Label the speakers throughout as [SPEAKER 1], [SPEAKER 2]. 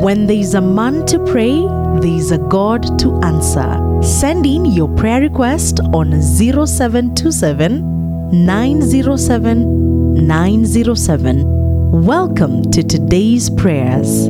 [SPEAKER 1] When there's a man to pray, there's a God to answer. Send in your prayer request on 0727 907 907. Welcome to today's prayers.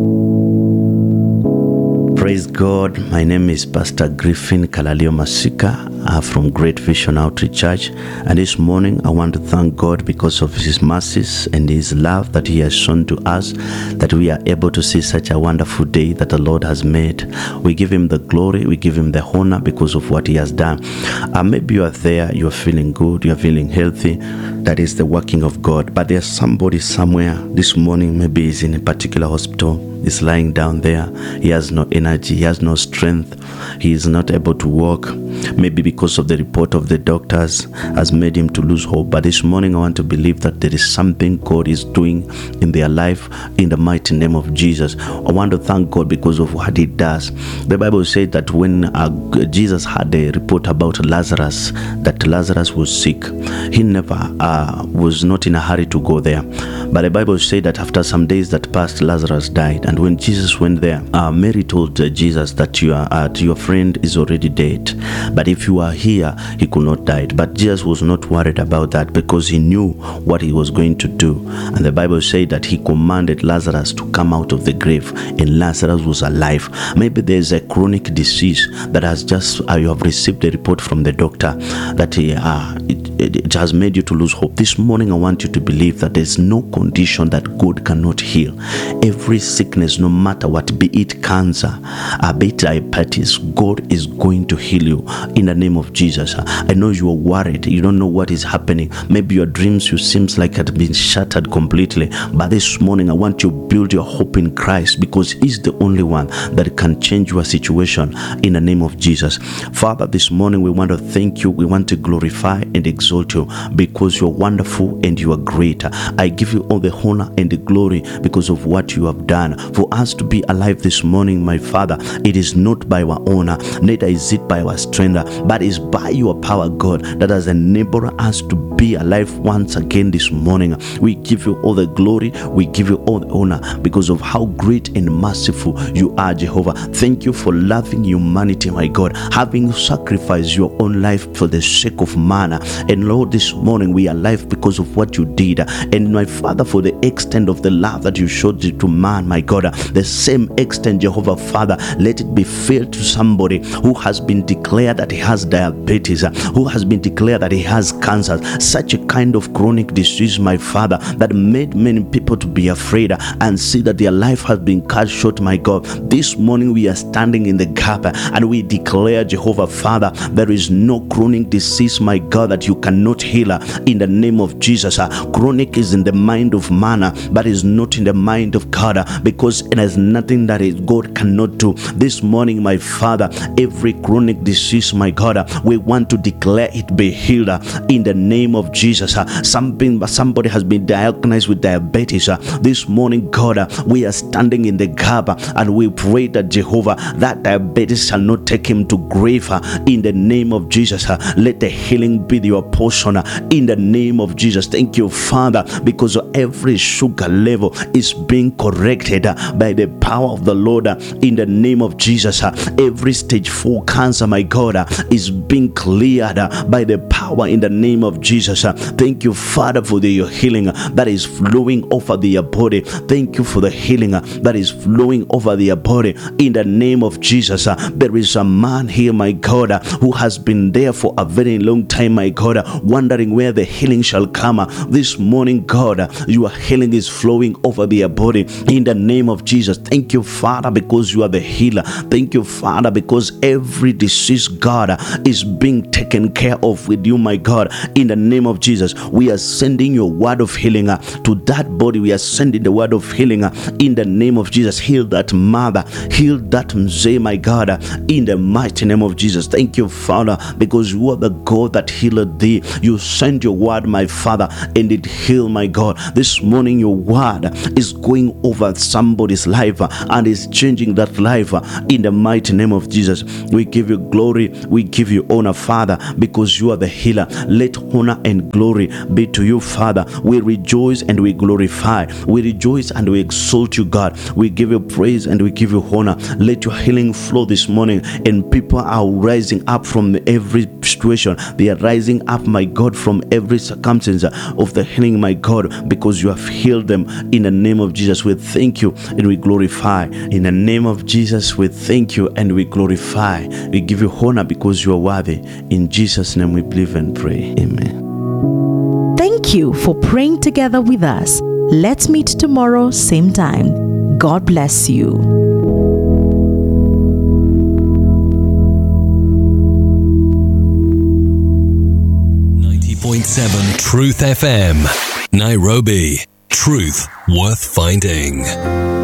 [SPEAKER 2] Praise God. My name is Pastor Griffin Kalalio Masika from Great Vision Outreach Church. And this morning I want to thank God because of His mercies and His love that He has shown to us, that we are able to see such a wonderful day that the Lord has made. We give Him the glory, we give Him the honor because of what He has done. Maybe you are there, you are feeling good, you are feeling healthy. That is the working of God. But there's somebody somewhere this morning, maybe he's in a particular hospital, he's lying down there, he has no energy, he has no strength, he is not able to walk. Maybe because of the report of the doctors has made him to lose hope. But this morning I want to believe that there is something God is doing in their life in the mighty name of Jesus. I want to thank God because of what He does. The Bible said that when Jesus had a report about Lazarus, that Lazarus was sick, He never was not in a hurry to go there. But the Bible said that after some days that passed, Lazarus died. And when Jesus went there, Mary told Jesus that your friend is already dead. But if you are here, he could not die. But Jesus was not worried about that because He knew what He was going to do. And the Bible said that He commanded Lazarus to come out of the grave, and Lazarus was alive. Maybe there is a chronic disease that has just, you have received a report from the doctor that it has made you to lose hope. This morning I want you to believe that there is no condition that God cannot heal. Every sickness, no matter what, be it cancer, be it diabetes, God is going to heal you in the name of Jesus. I know you are worried, you don't know what is happening. Maybe your dreams, you seems like had been shattered completely. But this morning I want you to build your hope in Christ, because He's the only one that can change your situation in the name of Jesus. Father, this morning we want to thank You, we want to glorify and exalt You because You're wonderful and You are great. I give You all the honor and the glory because of what You have done. For us to be alive this morning, my Father, it is not by our honor, neither is it by our strength, but is by Your power, God, that has enabled us to be alive once again this morning. We give You all the glory, we give You all the honor because of how great and merciful You are, Jehovah. Thank You for loving humanity, my God, having sacrificed Your own life for the sake of man. And Lord, this morning we are alive because of what You did. And my Father, for the extent of the love that You showed to man, my God, the same extent, Jehovah Father, let it be felt to somebody who has been declared that he has diabetes, who has been declared that he has cancer, such a kind of chronic disease, my Father, that made many people to be afraid and see that their life has been cut short, my God. This morning we are standing in the gap and we declare, Jehovah Father, there is no chronic disease, my God, that You cannot heal in the name of Jesus. Chronic is in the mind of man, but is not in the mind of God, because it has nothing that God cannot do. This morning, my Father, every chronic disease, my God, we want to declare it be healed in the name of Jesus. Somebody has been diagnosed with diabetes. This morning, God, we are standing in the gap and we pray that, Jehovah, that diabetes shall not take him to grave in the name of Jesus. Let the healing be Your portion in the name of Jesus. Thank You, Father, because every sugar level is being corrected by the power of the Lord in the name of Jesus. Every stage 4 cancer, my God, is being cleared by the power in the name of Jesus. Thank You, Father, for Your healing that is flowing over their body. Thank You for the healing that is flowing over their body in the name of Jesus. There is a man here, my God, who has been there for a very long time, my God, wondering where the healing shall come. This morning, God, Your healing is flowing over their body in the name of Jesus. Thank You, Father, because You are the healer. Thank You, Father, because every disease, God, is being taken care of with You, my God, in the name of Jesus. We are sending Your word of healing to that body. We are sending the word of healing in the name of Jesus. Heal that mother, heal that mzee, my God, in the mighty name of Jesus. Thank You, Father, because You are the God that healed thee. You sent Your word, my Father, and it healed, my God. This morning, your word is going over somebody's life and is changing that life in the mighty name of Jesus. We give you glory, we give you honor, Father, because you are the healer. Let honor and glory be to you, Father. We rejoice and we glorify. We rejoice and we exalt you, God. We give you praise and we give you honor. Let your healing flow this morning, and people are rising up from every situation. They are rising up, my God, from every circumstance of the healing, my God, because you have healed them. In the name of Jesus, we thank you and we glorify. In the name of Jesus, we thank you and we glorify. We give you honor because you are worthy. In Jesus' name we believe and pray. Amen.
[SPEAKER 1] Thank you for praying together with us. Let's meet tomorrow, same time. God bless you.
[SPEAKER 3] Truth FM, Nairobi. Truth worth finding.